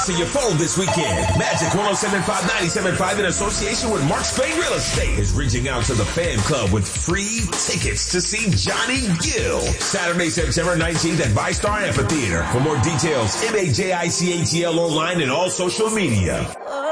answer your phone this weekend. Magic 107.5 in association with Mark Spain Real Estate is reaching out to the fan club with free tickets to see Johnny Gill Saturday, September 19th at ViStar Amphitheater. For more details, MAJICATL online and all social media.